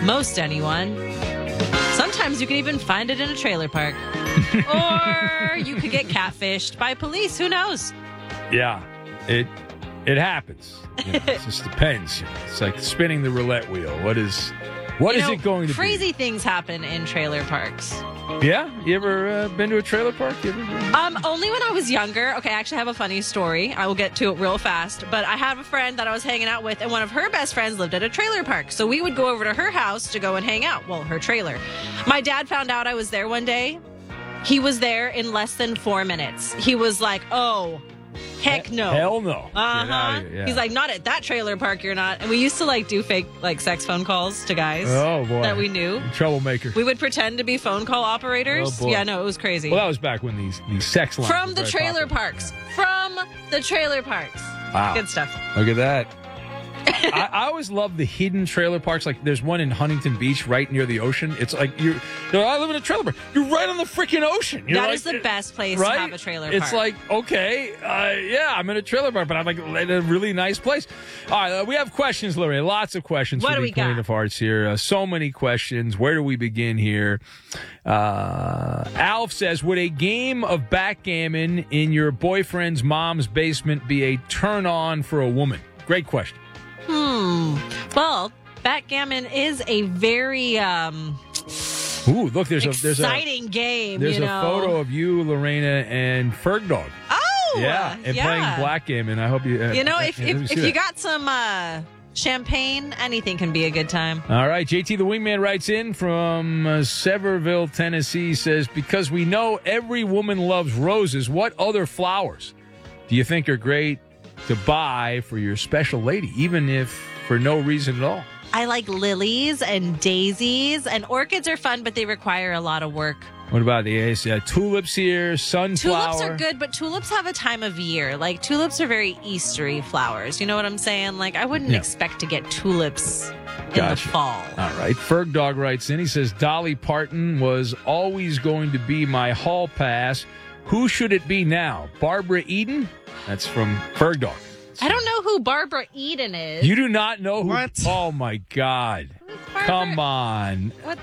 most anyone. Sometimes you can even find it in a trailer park. Or you could get catfished by police. Who knows? Yeah, it happens. It just depends. It's like spinning the roulette wheel. What is it going to be? Crazy things happen in trailer parks. Yeah? You ever been to a trailer park? Only when I was younger. Okay, I actually have a funny story. I will get to it real fast. But I have a friend that I was hanging out with, and one of her best friends lived at a trailer park. So we would go over to her house to go and hang out. Well, her trailer. My dad found out I was there one day. He was there in less than 4 minutes. He was like, oh, heck no. Hell no. Uh-huh. Yeah. He's like, not at that trailer park, you're not. And we used to do fake sex phone calls to guys that we knew. Troublemaker. We would pretend to be phone call operators. Oh, boy. Yeah, no, it was crazy. Well, that was back when these sex lines From were the very trailer popular. parks. From the trailer parks. Wow. Good stuff. Look at that. I always love the hidden trailer parks. Like there's one in Huntington Beach right near the ocean. It's like I live in a trailer park. You're right on the freaking ocean. That is the best place right? to have a trailer park. It's like, okay, I'm in a trailer park, but I'm in a really nice place. All right, we have questions, Lorraine. Lots of questions What for do the we Queen got? of Hearts here. So many questions. Where do we begin here? Alf says, would a game of backgammon in your boyfriend's mom's basement be a turn on for a woman? Great question. Well, backgammon is a very Ooh, look, there's exciting game. There's a photo of you, Lorena, and Ferg Dog. Oh, Yeah, and playing backgammon. I hope you. If you got some champagne, anything can be a good time. All right, JT the Wingman writes in from Severville, Tennessee. Says, because we know every woman loves roses, what other flowers do you think are great to buy for your special lady, even if for no reason at all? I like lilies and daisies, and orchids are fun, but they require a lot of work. What about the tulips here, sunflower? Tulips are good, but tulips have a time of year. Tulips are very Eastery flowers. You know what I'm saying? I wouldn't expect to get tulips in the fall. All right. Ferg Dog writes in. He says, Dolly Parton was always going to be my hall pass. Who should it be now? Barbara Eden? That's from Ferg Dog. I don't know who Barbara Eden is. You do not know who? What? Oh, my God. Come on. What?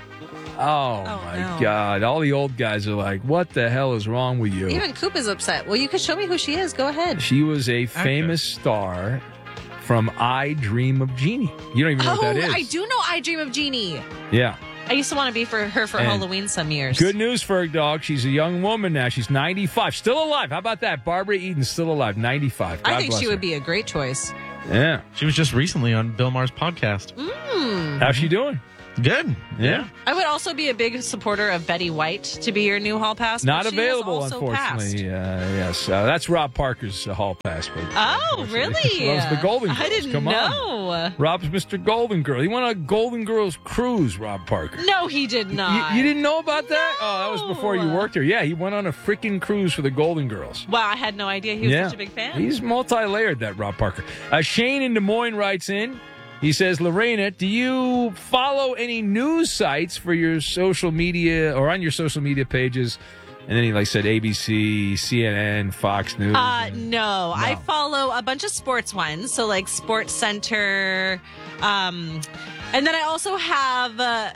Oh, my God. All the old guys are like, what the hell is wrong with you? Even Coop is upset. Well, you could show me who she is. Go ahead. She was a famous star from I Dream of Jeannie. You don't even know what that is. I do know I Dream of Jeannie. Yeah. I used to want to be for her for Halloween some years. Good news, Ferg Dog. She's a young woman now. She's 95. Still alive. How about that? Barbara Eden's still alive. 95. God I think bless she her. would be a great choice. Yeah. She was just recently on Bill Maher's podcast. How's she doing? Good. Yeah. I would also be a big supporter of Betty White to be your new hall pass. Not but she has available, also unfortunately. Yes. That's Rob Parker's hall pass. But Oh, really? loves the Golden Girls. I didn't Come know. on. Rob's Mr. Golden Girl. He went on a Golden Girls cruise, Rob Parker. No, he did not. You didn't know about that? No. Oh, that was before you worked here. Yeah, he went on a freaking cruise for the Golden Girls. Wow, I had no idea he was such a big fan. He's multi-layered, that Rob Parker. Shane in Des Moines writes in. He says, Lorena, do you follow any news sites for your social media or on your social media pages? And then he said ABC, CNN, Fox News. No. I follow a bunch of sports ones. So Sports Center. And then I also have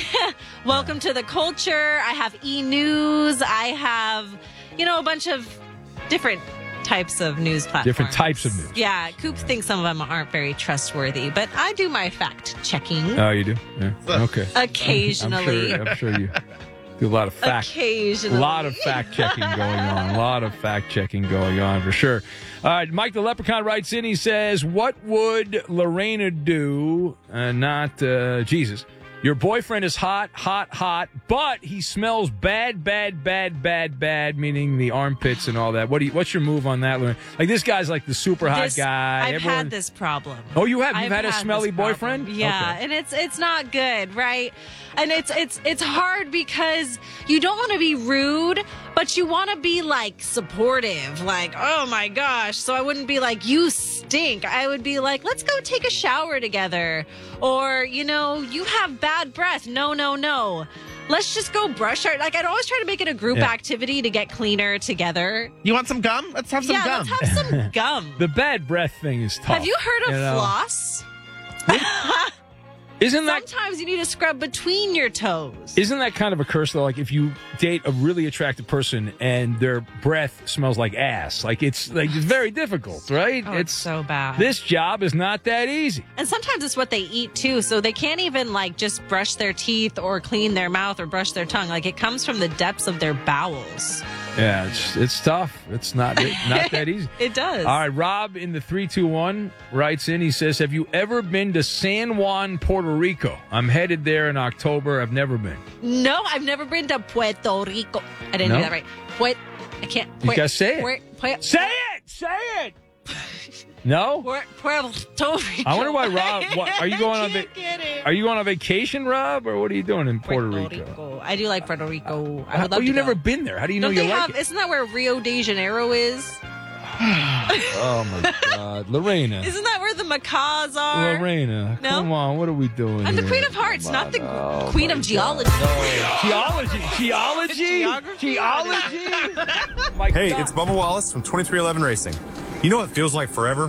Welcome to the Culture. I have E! News. I have, a bunch of different types of news platforms. Different types of news. Yeah, Coop thinks some of them aren't very trustworthy, but I do my fact checking. Oh, you do? Yeah. Okay. Occasionally. I'm sure you do a lot of Occasionally. A lot of fact checking going on. A lot of fact checking going on for sure. All right, Mike the Leprechaun writes in. He says, what would Lorena do? Not Jesus. Your boyfriend is hot, but he smells bad, meaning the armpits and all that. What's your move on that, Lorena? This guy's the super hot guy. I've had this problem. Oh, you have? You've had a this smelly problem. boyfriend? Yeah, Okay. and it's not good, right? And it's hard because you don't want to be rude, but you want to be supportive. Oh my gosh. So I wouldn't be you stink. I would be let's go take a shower together. Or, you have bad breath. No. Let's just go brush our... I'd always try to make it a group activity to get cleaner together. You want some gum? Let's have some gum. Let's have some gum. The bad breath thing is tough. Have you heard of floss? Sometimes you need to scrub between your toes. Isn't that kind of a curse, though? Like, if you date a really attractive person and their breath smells like ass, it's very difficult, right? Oh, it's so bad. This job is not that easy. And sometimes it's what they eat, too, so they can't even, just brush their teeth or clean their mouth or brush their tongue. It comes from the depths of their bowels. Yeah, it's tough. It's not that easy. It does. All right, Rob in the 321 writes in. He says, have you ever been to San Juan, Puerto Rico? I'm headed there in October. I've never been. No, I've never been to Puerto Rico. I didn't do that right. I can't. You got to say it. Say it! No? Puerto Rico. I wonder why, Rob. Are you going Are you going on vacation, Rob, or what are you doing in Puerto Rico? I do like Puerto Rico. I would love to you've go. Never been there. How do you know you like it? Isn't that where Rio de Janeiro is? Oh, my God. Lorena. Isn't that where the macaws are? Lorena, no? Come on. What are we doing I'm here? the Queen of Hearts, not the Queen of Geology. Geology? Geology? Hey, it's Bubba Wallace from 2311 Racing. You know what it feels like forever?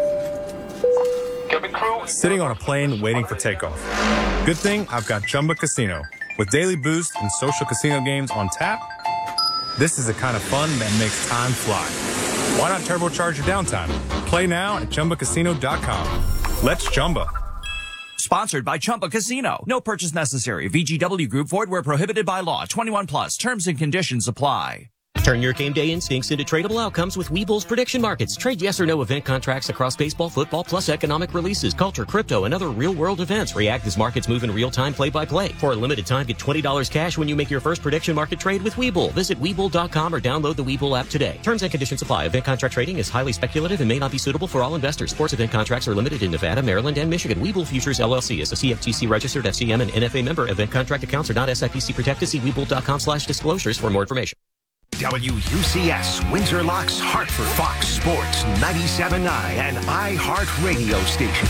Sitting on a plane waiting for takeoff. Good thing I've got Chumba Casino. With daily boost and social casino games on tap, this is the kind of fun that makes time fly. Why not turbocharge your downtime? Play now at ChumbaCasino.com. Let's Chumba. Sponsored by Chumba Casino. No purchase necessary. VGW Group. Void where prohibited by law. 21 plus. Terms and conditions apply. Turn your game day instincts into tradable outcomes with Webull's prediction markets. Trade yes or no event contracts across baseball, football, plus economic releases, culture, crypto, and other real-world events. React as markets move in real time, play-by-play. For a limited time, get $20 cash when you make your first prediction market trade with Webull. Visit Webull.com or download the Webull app today. Terms and conditions apply. Event contract trading is highly speculative and may not be suitable for all investors. Sports event contracts are limited in Nevada, Maryland, and Michigan. Webull Futures LLC is a CFTC registered FCM and NFA member. Event contract accounts are not SIPC protected. See Webull.com/disclosures for more information. WUCS, Windsor Locks, Hartford, Fox Sports 97.9 and iHeart Radio Station.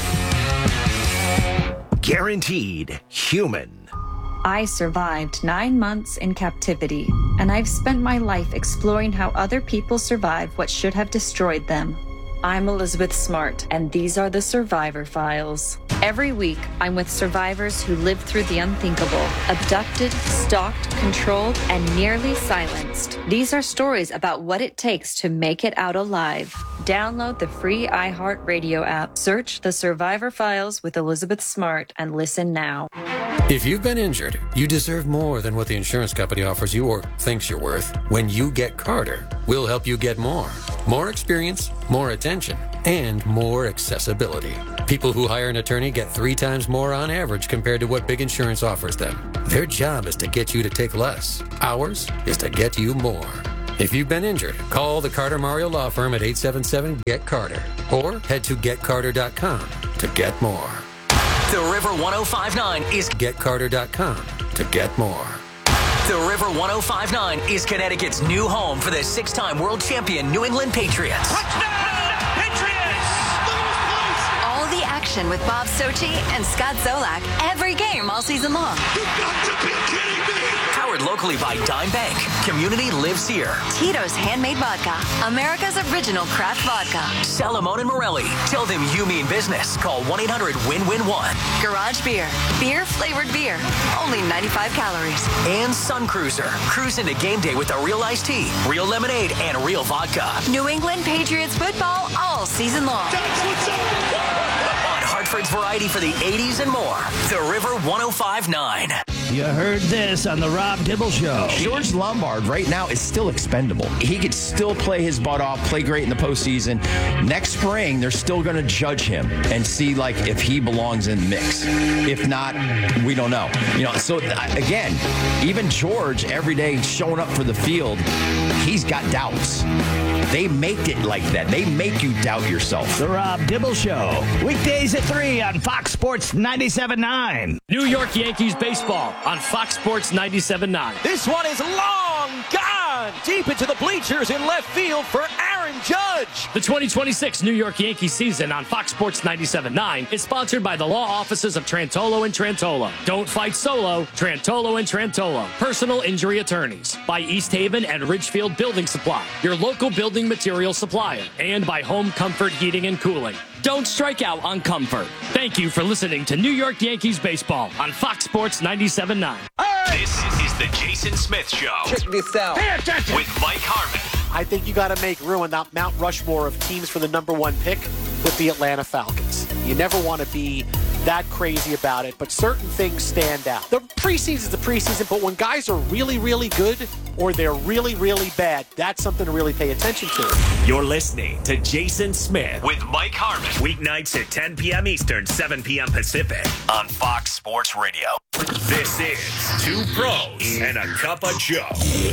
Guaranteed human. I survived 9 months in captivity, and I've spent my life exploring how other people survive what should have destroyed them. I'm Elizabeth Smart, and these are the Survivor Files. Every week, I'm with survivors who lived through the unthinkable, abducted, stalked, controlled, and nearly silenced. These are stories about what it takes to make it out alive. Download the free iHeart Radio app, search The Survivor Files with Elizabeth Smart, and listen now. If you've been injured, you deserve more than what the insurance company offers you or thinks you're worth. When you get Carter, we'll help you get more. More experience, more attention, and more accessibility. People who hire an attorney get 3 times more on average compared to what big insurance offers them. Their job is to get you to take less. Ours is to get you more. If you've been injured, call the Carter Mario Law Firm at 877-GET-CARTER or head to getcarter.com to get more. The River 105.9 is getcarter.com to get more. The River 105.9 is Connecticut's new home for the 6-time world champion New England Patriots. Touchdown, Patriots! All the action with Bob Sochi and Scott Zolak every game all season long. You've got to be kidding me! Powered locally by Dime Bank. Community lives here. Tito's Handmade Vodka, America's original craft vodka. Salamone and Morelli. Tell them you mean business. Call 1-800-WIN-WIN-1. Garage Beer. Beer-flavored beer. Only 95 calories. And Sun Cruiser. Cruise into game day with a real iced tea, real lemonade, and real vodka. New England Patriots football all season long. That's what's up! On Hartford's variety for the 80s and more. The River 105.9. You heard this on the Rob Dibble Show. George Lombard right now is still expendable. He could still play his butt off, play great in the postseason. Next spring, they're still going to judge him and see if he belongs in the mix. If not, we don't know. So again, even George every day showing up for the field, he's got doubts. They make it like that. They make you doubt yourself. The Rob Dibble Show. Weekdays at 3 on Fox Sports 97.9. New York Yankees baseball on Fox Sports 97.9. This one is long gone. Deep into the bleachers in left field for Aaron Aaron Judge. The 2026 New York Yankees season on Fox Sports 97.9 is sponsored by the law offices of Trantolo and Trantolo. Don't fight solo. Trantolo and Trantolo. Personal injury attorneys. By East Haven and Ridgefield Building Supply, your local building material supplier. And by Home Comfort Heating and Cooling. Don't strike out on comfort. Thank you for listening to New York Yankees baseball on Fox Sports 97.9. This is the Jason Smith Show. Check this out. Pay attention. With Mike Harmon. I think you got to make room in that Mount Rushmore of teams for the number one pick with the Atlanta Falcons. You never want to be that crazy about it, but certain things stand out. The preseason is the preseason, but when guys are really, really good or they're really, really bad, that's something to really pay attention to. You're listening to Jason Smith with Mike Harmon. Weeknights at 10 p.m. Eastern, 7 p.m. Pacific on Fox Sports Radio. This is Two Pros and a Cup of Joe.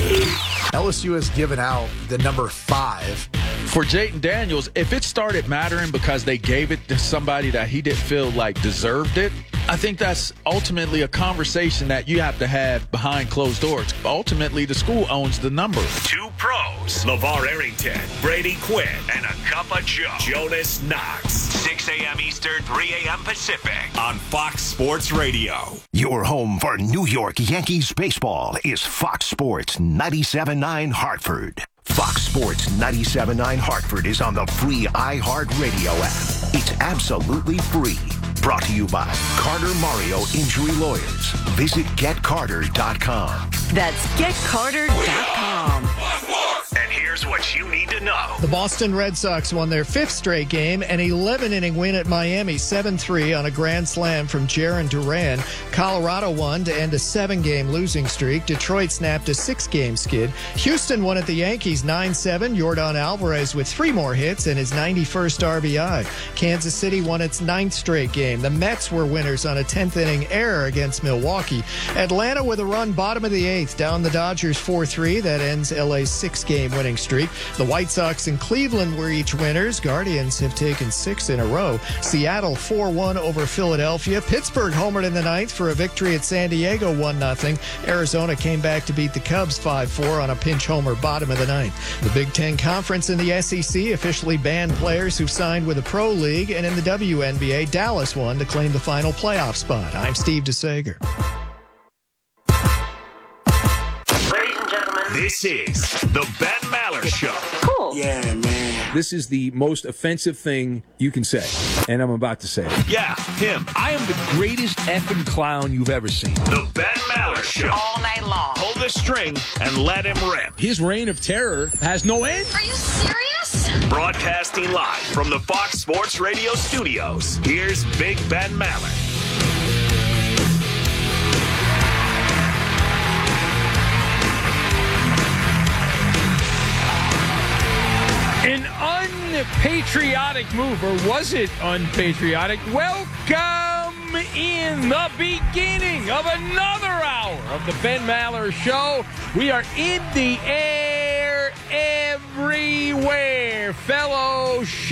LSU has given out the number 5. For Jayden Daniels, if it started mattering because they gave it to somebody that he didn't feel like deserved it, I think that's ultimately a conversation that you have to have behind closed doors. Ultimately, the school owns the number. Two Pros, LeVar Arrington, Brady Quinn, and a Cup of Joe, Jonas Knox. 6 a.m. Eastern, 3 a.m. Pacific on Fox Sports Radio. Your home for New York Yankees baseball is Fox Sports 97.9 Hartford. Fox Sports 97.9 Hartford is on the free iHeartRadio app. It's absolutely free. Brought to you by Carter Mario Injury Lawyers. Visit GetCarter.com. That's GetCarter.com. And here's what you need to know. The Boston Red Sox won their 5th straight game, an 11-inning win at Miami, 7-3 on a grand slam from Jarren Duran. Colorado won to end a 7-game losing streak. Detroit snapped a 6-game skid. Houston won at the Yankees 9-7. Yordan Alvarez with 3 more hits and his 91st RBI. Kansas City won its 9th straight game. The Mets were winners on a 10th-inning error against Milwaukee. Atlanta with a run bottom of the 8th, down the Dodgers 4-3. That ends LA's 6-game winning streak. The White Sox and Cleveland were each winners. Guardians have taken 6 in a row. Seattle 4-1 over Philadelphia. Pittsburgh homered in the 9th for a victory at San Diego 1-0. Arizona came back to beat the Cubs 5-4 on a pinch homer bottom of the 9th. The Big Ten Conference and the SEC officially banned players who signed with the Pro League, and in the WNBA, Dallas won to claim the final playoff spot. I'm Steve DeSager. This is the Ben Maller Show. Cool. Yeah, man. This is the most offensive thing you can say, and I'm about to say it. Yeah, him. I am the greatest effing clown you've ever seen. The Ben Maller Show. All night long. Pull the string and let him rip. His reign of terror has no end. Are you serious? Broadcasting live from the Fox Sports Radio studios, here's Big Ben Maller. An unpatriotic move, or was it unpatriotic? Welcome in the beginning of another hour of the Ben Maller Show. We are in the air everywhere, fellow